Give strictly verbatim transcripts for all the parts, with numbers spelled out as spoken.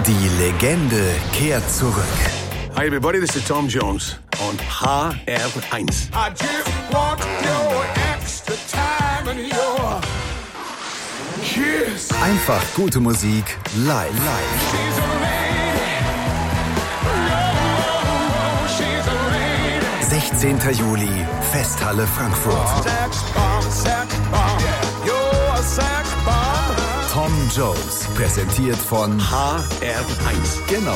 Die Legende kehrt zurück. Hi everybody, this is Tom Jones on H R eins. I just want your extra time and your kiss. Einfach gute Musik live. live. She's a lady. Oh, she's a lady. sechzehnten Juli, Festhalle Frankfurt. Sex bomb, sex bomb. Yeah, you're a sex bomb. Tom Jones, präsentiert von H R eins. Genau.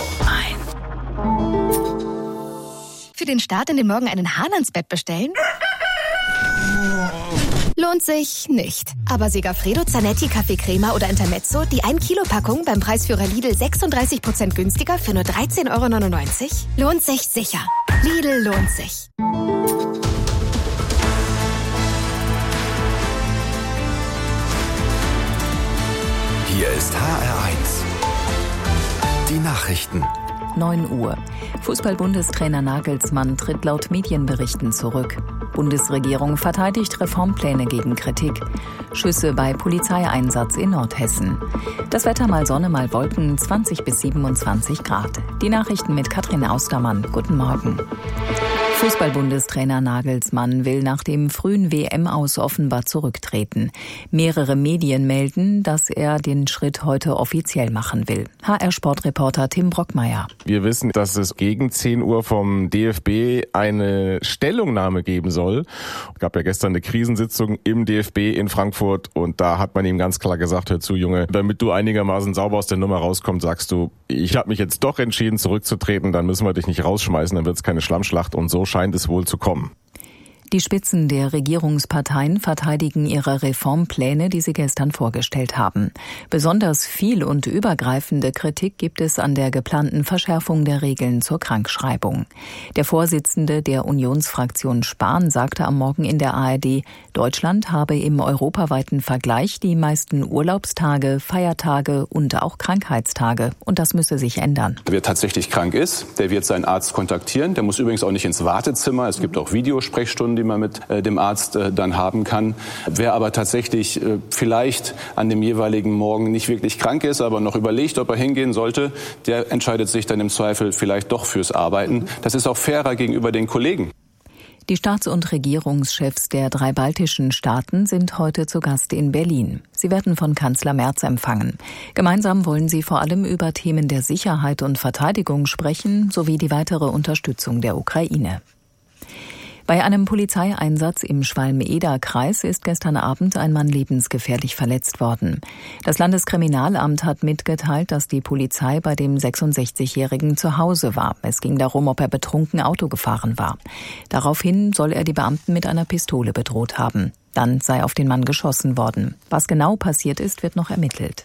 Für den Start in den Morgen einen Hahn ans Bett bestellen? Lohnt sich nicht. Aber Segafredo, Zanetti, Kaffeecrema oder Intermezzo, die ein Kilo Packung beim Preisführer Lidl sechsunddreißig Prozent günstiger für nur dreizehn Euro neunundneunzig? Lohnt sich sicher. Lidl lohnt sich. Hier ist H R eins. Die Nachrichten. neun Uhr. Fußball-Bundestrainer Nagelsmann tritt laut Medienberichten zurück. Bundesregierung verteidigt Reformpläne gegen Kritik. Schüsse bei Polizeieinsatz in Nordhessen. Das Wetter mal Sonne, mal Wolken, zwanzig bis siebenundzwanzig Grad. Die Nachrichten mit Katrin Austermann. Guten Morgen. Fußball-Bundestrainer Nagelsmann will nach dem frühen W M-Aus offenbar zurücktreten. Mehrere Medien melden, dass er den Schritt heute offiziell machen will. H R-Sportreporter Tim Brockmeier. Wir wissen, dass es gegen zehn Uhr vom D F B eine Stellungnahme geben soll. Es gab ja gestern eine Krisensitzung im D F B in Frankfurt und da hat man ihm ganz klar gesagt, hör zu Junge, damit du einigermaßen sauber aus der Nummer rauskommst, sagst du, ich habe mich jetzt doch entschieden zurückzutreten, dann müssen wir dich nicht rausschmeißen, dann wird es keine Schlammschlacht und so scheint es wohl zu kommen. Die Spitzen der Regierungsparteien verteidigen ihre Reformpläne, die sie gestern vorgestellt haben. Besonders viel und übergreifende Kritik gibt es an der geplanten Verschärfung der Regeln zur Krankschreibung. Der Vorsitzende der Unionsfraktion Spahn sagte am Morgen in der A R D, Deutschland habe im europaweiten Vergleich die meisten Urlaubstage, Feiertage und auch Krankheitstage. Und das müsse sich ändern. Wer tatsächlich krank ist, der wird seinen Arzt kontaktieren. Der muss übrigens auch nicht ins Wartezimmer. Es gibt auch Videosprechstunden, die man mit äh, dem Arzt äh, dann haben kann. Wer aber tatsächlich äh, vielleicht an dem jeweiligen Morgen nicht wirklich krank ist, aber noch überlegt, ob er hingehen sollte, der entscheidet sich dann im Zweifel vielleicht doch fürs Arbeiten. Das ist auch fairer gegenüber den Kollegen. Die Staats- und Regierungschefs der drei baltischen Staaten sind heute zu Gast in Berlin. Sie werden von Kanzler Merz empfangen. Gemeinsam wollen sie vor allem über Themen der Sicherheit und Verteidigung sprechen, sowie die weitere Unterstützung der Ukraine. Bei einem Polizeieinsatz im Schwalm-Eder-Kreis ist gestern Abend ein Mann lebensgefährlich verletzt worden. Das Landeskriminalamt hat mitgeteilt, dass die Polizei bei dem sechsundsechzigjährigen zu Hause war. Es ging darum, ob er betrunken Auto gefahren war. Daraufhin soll er die Beamten mit einer Pistole bedroht haben. Dann sei auf den Mann geschossen worden. Was genau passiert ist, wird noch ermittelt.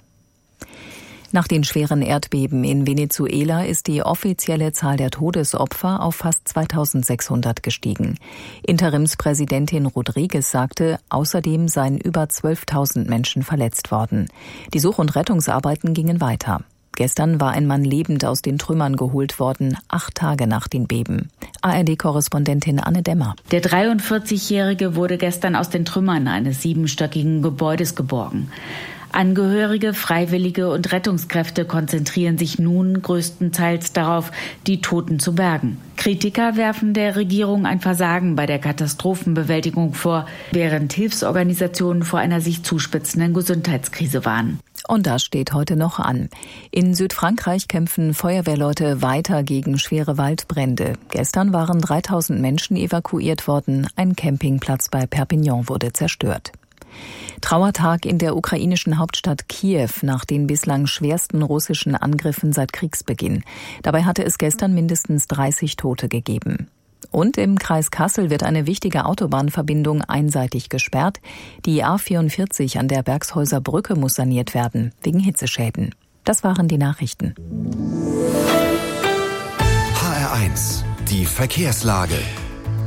Nach den schweren Erdbeben in Venezuela ist die offizielle Zahl der Todesopfer auf fast zweitausendsechshundert gestiegen. Interimspräsidentin Rodriguez sagte, außerdem seien über zwölftausend Menschen verletzt worden. Die Such- und Rettungsarbeiten gingen weiter. Gestern war ein Mann lebend aus den Trümmern geholt worden, acht Tage nach den Beben. A R D-Korrespondentin Anne Demmer. Der dreiundvierzigjährige wurde gestern aus den Trümmern eines siebenstöckigen Gebäudes geborgen. Angehörige, Freiwillige und Rettungskräfte konzentrieren sich nun größtenteils darauf, die Toten zu bergen. Kritiker werfen der Regierung ein Versagen bei der Katastrophenbewältigung vor, während Hilfsorganisationen vor einer sich zuspitzenden Gesundheitskrise warnen. Und das steht heute noch an. In Südfrankreich kämpfen Feuerwehrleute weiter gegen schwere Waldbrände. Gestern waren dreitausend Menschen evakuiert worden. Ein Campingplatz bei Perpignan wurde zerstört. Trauertag in der ukrainischen Hauptstadt Kiew nach den bislang schwersten russischen Angriffen seit Kriegsbeginn. Dabei hatte es gestern mindestens dreißig Tote gegeben. Und im Kreis Kassel wird eine wichtige Autobahnverbindung einseitig gesperrt. Die A vierundvierzig an der Bergshäuser Brücke muss saniert werden, wegen Hitzeschäden. Das waren die Nachrichten. H R eins, die Verkehrslage.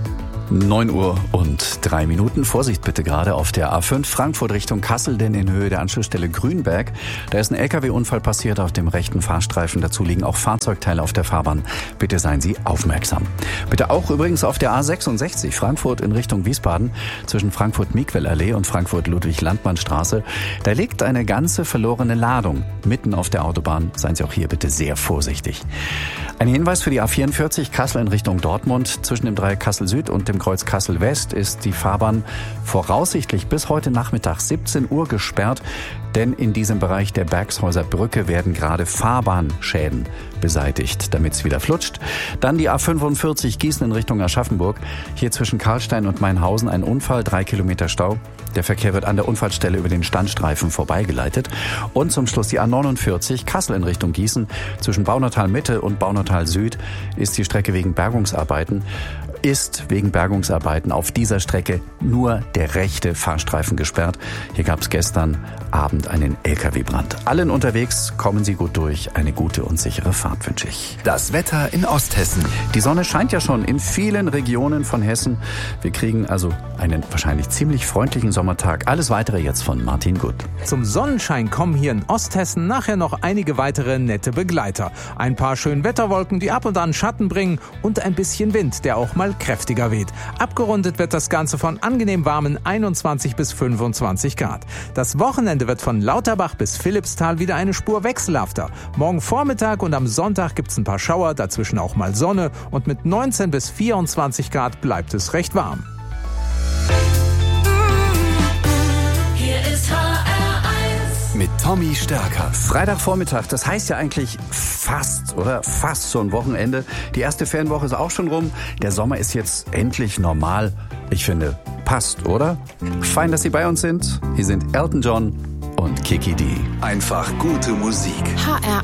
neun Uhr und drei Minuten. Vorsicht bitte gerade auf der A fünf Frankfurt Richtung Kassel, denn in Höhe der Anschlussstelle Grünberg, da ist ein L K W-Unfall passiert auf dem rechten Fahrstreifen. Dazu liegen auch Fahrzeugteile auf der Fahrbahn. Bitte seien Sie aufmerksam. Bitte auch übrigens auf der A sechsundsechzig Frankfurt in Richtung Wiesbaden zwischen Frankfurt-Miquel-Allee und Frankfurt-Ludwig-Landmann-Straße. Da liegt eine ganze verlorene Ladung mitten auf der Autobahn. Seien Sie auch hier bitte sehr vorsichtig. Ein Hinweis für die A vierundvierzig Kassel in Richtung Dortmund. Zwischen dem Dreieck Kassel Süd und dem Kreuz Kassel West ist die Fahrbahn voraussichtlich bis heute Nachmittag siebzehn Uhr gesperrt, denn in diesem Bereich der Bergshäuser Brücke werden gerade Fahrbahnschäden beseitigt, damit es wieder flutscht. Dann die A fünfundvierzig Gießen in Richtung Aschaffenburg. Hier zwischen Karlstein und Mainhausen ein Unfall, drei Kilometer Stau. Der Verkehr wird an der Unfallstelle über den Standstreifen vorbeigeleitet. Und zum Schluss die A neunundvierzig Kassel in Richtung Gießen. Zwischen Baunatal Mitte und Baunatal Süd ist die Strecke wegen Bergungsarbeiten ist wegen Bergungsarbeiten auf dieser Strecke nur der rechte Fahrstreifen gesperrt. Hier gab es gestern Abend einen L K W-Brand. Allen unterwegs, kommen Sie gut durch. Eine gute und sichere Fahrt wünsche ich. Das Wetter in Osthessen. Die Sonne scheint ja schon in vielen Regionen von Hessen. Wir kriegen also einen wahrscheinlich ziemlich freundlichen Sommertag. Alles Weitere jetzt von Martin Gutt. Zum Sonnenschein kommen hier in Osthessen nachher noch einige weitere nette Begleiter. Ein paar schöne Wetterwolken, die ab und an Schatten bringen und ein bisschen Wind, der auch mal kräftiger weht. Abgerundet wird das Ganze von angenehm warmen einundzwanzig bis fünfundzwanzig Grad. Das Wochenende wird von Lauterbach bis Philippsthal wieder eine Spur wechselhafter. Morgen Vormittag und am Sonntag gibt's ein paar Schauer, dazwischen auch mal Sonne und mit neunzehn bis vierundzwanzig Grad bleibt es recht warm. Hier ist H R eins mit Tommy Stärker. Freitagvormittag, das heißt ja eigentlich fast, oder? Fast so ein Wochenende. Die erste Ferienwoche ist auch schon rum. Der Sommer ist jetzt endlich normal. Ich finde, passt, oder? Fein, dass Sie bei uns sind. Hier sind Elton John und Kiki D. Einfach gute Musik. H R